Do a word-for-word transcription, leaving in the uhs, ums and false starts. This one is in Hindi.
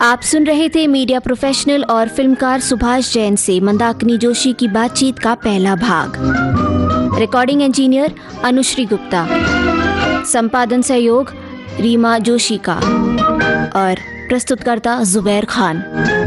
आप सुन रहे थे मीडिया प्रोफेशनल और फिल्मकार सुभाष जैन से मंदाकिनी जोशी की बातचीत का पहला भाग। रिकॉर्डिंग इंजीनियर अनुश्री गुप्ता, संपादन सहयोग रीमा जोशी का और प्रस्तुतकर्ता जुबैर खान।